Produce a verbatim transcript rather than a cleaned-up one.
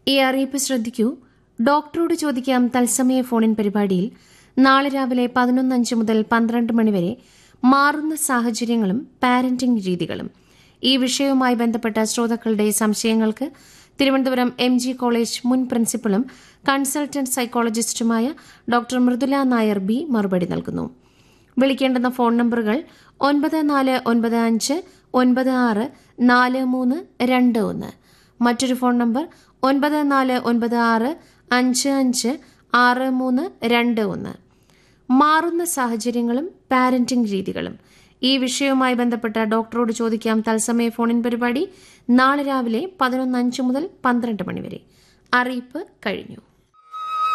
ഈ അറിയിപ്പ് ശ്രദ്ധിക്കൂ. ഡോക്ടറോട് ചോദിക്കാം തത്സമയ ഫോണിൻ പരിപാടിയിൽ നാളെ രാവിലെ പതിനൊന്ന് അഞ്ച് മുതൽ പന്ത്രണ്ട് മണിവരെ മാറുന്ന സാഹചര്യങ്ങളും പാരന്റിംഗ് രീതികളും ഈ വിഷയവുമായി ബന്ധപ്പെട്ട ശ്രോതാക്കളുടെ സംശയങ്ങൾക്ക് തിരുവനന്തപുരം എം ജി കോളേജ് മുൻ പ്രിൻസിപ്പലും consultant സൈക്കോളജിസ്റ്റുമായ doctor Mridula Nair B മറുപടി നൽകുന്നു. വിളിക്കേണ്ടുന്ന ഫോൺ നമ്പറുകൾ ഒൻപത് നാല് ഒൻപത് അഞ്ച് ഒൻപത് ആറ് നാല് മൂന്ന് രണ്ട് ഒന്ന്, മറ്റൊരു ഫോൺ നമ്പർ ഒൻപത് നാല് ഒൻപത് ആറ് അഞ്ച് അഞ്ച് ആറ് മൂന്ന് രണ്ട് ഒന്ന്. മാറുന്ന സാഹചര്യങ്ങളും പാരന്റിംഗ് രീതികളും ഈ വിഷയവുമായി ബന്ധപ്പെട്ട ഡോക്ടറോട് ചോദിക്കാം തത്സമയ ഫോണിൻ പരിപാടി നാളെ രാവിലെ പതിനൊന്ന് അഞ്ച് മുതൽ പന്ത്രണ്ട് മണിവരെ. അറിയിപ്പ് കഴിഞ്ഞു.